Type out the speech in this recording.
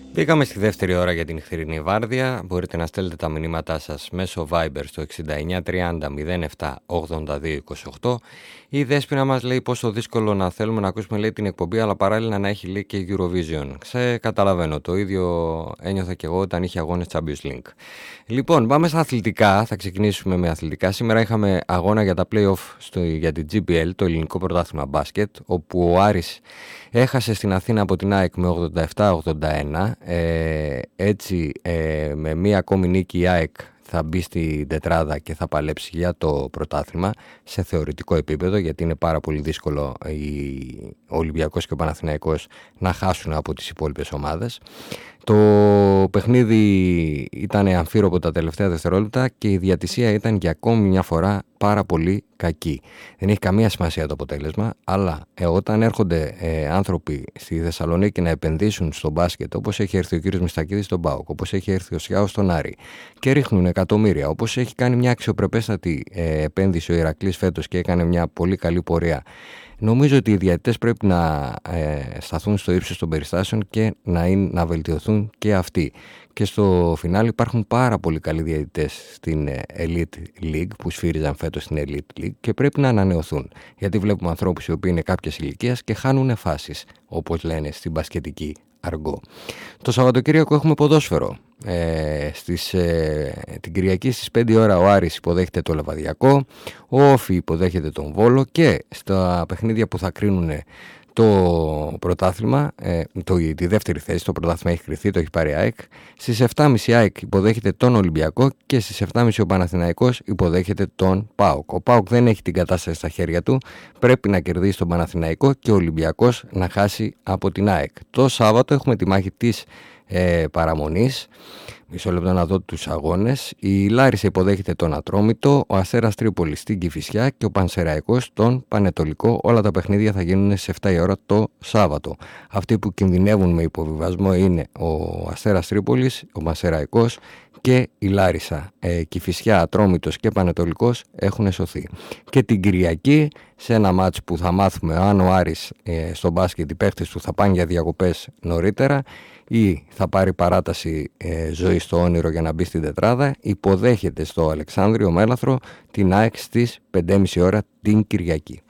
Μπήκαμε στη δεύτερη ώρα για την νυχτερινή βάρδια. Μπορείτε να στέλνετε τα μηνύματά σας μέσω Viber στο 6930 07 82 28. Η Δέσποινα μας λέει πόσο δύσκολο να θέλουμε να ακούσουμε, λέει, την εκπομπή, αλλά παράλληλα να έχει, λέει, και Eurovision. Καταλαβαίνω. Το ίδιο ένιωθα και εγώ όταν είχε αγώνες Champions League. Λοιπόν, πάμε στα αθλητικά. Θα ξεκινήσουμε με αθλητικά. Σήμερα είχαμε αγώνα για τα play-off για την GPL, το ελληνικό πρωτάθλημα μπάσκετ, όπου ο Άρης έχασε στην Αθήνα από την ΑΕΚ με 87-81. Έτσι, με μία ακόμη νίκη η ΑΕΚ θα μπει στην τετράδα και θα παλέψει για το πρωτάθλημα σε θεωρητικό επίπεδο, γιατί είναι πάρα πολύ δύσκολο ο Ολυμπιακός και ο Παναθηναϊκός να χάσουν από τις υπόλοιπες ομάδες. Το παιχνίδι ήταν αμφίροπο τα τελευταία δευτερόλεπτα και η διατησία ήταν για ακόμη μια φορά πάρα πολύ κακή. Δεν έχει καμία σημασία το αποτέλεσμα, αλλά όταν έρχονται άνθρωποι στη Θεσσαλονίκη να επενδύσουν στο μπάσκετ, όπως έχει έρθει ο κύριος Μιστακίδης στον ΠΑΟΚ, όπως έχει έρθει ο Σιάος στον Άρη, και ρίχνουν εκατομμύρια, όπως έχει κάνει μια αξιοπρεπέστατη επένδυση ο Ηρακλής φέτος και έκανε μια πολύ καλή πορεία, νομίζω ότι οι διαιτητές πρέπει να σταθούν στο ύψος των περιστάσεων και να βελτιωθούν και αυτοί. Και στο φινάλι υπάρχουν πάρα πολύ καλοί διαιτητές στην Elite League που σφύριζαν φέτος στην Elite League και πρέπει να ανανεωθούν. Γιατί βλέπουμε ανθρώπους οι οποίοι είναι κάποιες ηλικίας και χάνουν φάσεις, όπως λένε στην μπασκετική αργό. Το Σαββατοκύριακο έχουμε ποδόσφαιρο. Την Κυριακή στις 5 ώρα ο Άρης υποδέχεται το Λεβαδιακό, ο Όφι υποδέχεται τον Βόλο και στα παιχνίδια που θα κρίνουν το πρωτάθλημα, τη δεύτερη θέση, το πρωτάθλημα έχει κριθεί, το έχει πάρει ΑΕΚ. Στις 7.30 ΑΕΚ υποδέχεται τον Ολυμπιακό και στις 7.30 ο Παναθηναϊκός υποδέχεται τον ΠΑΟΚ. Ο ΠΑΟΚ δεν έχει την κατάσταση στα χέρια του, πρέπει να κερδίσει τον Παναθηναϊκό και ο Ολυμπιακός να χάσει από την ΑΕΚ. Το Σάββατο έχουμε τη μάχη της παραμονής. Μισό λεπτό να δω τους αγώνες. Η Λάρισα υποδέχεται τον Ατρόμητο, ο Αστέρας Τρίπολης στην Κηφισιά και ο Πανσεραϊκός τον Πανετολικό. Όλα τα παιχνίδια θα γίνουν στις 7 η ώρα το Σάββατο. Αυτοί που κινδυνεύουν με υποβιβασμό είναι ο Αστέρας Τρίπολης, ο Πανσεραϊκός και η Λάρισα. Κηφισιά, Ατρόμητος και Πανετολικός έχουν σωθεί. Και την Κυριακή, σε ένα μάτς που θα μάθουμε αν ο Άρης στο μπάσκετ οι παίχτες του θα πάνε για διακοπές νωρίτερα ή θα πάρει παράταση ζωή στο όνειρο για να μπει στην τετράδα, υποδέχεται στο Αλεξάνδριο Μέλαθρο την ΑΕΚ στις 5.30 ώρα την Κυριακή.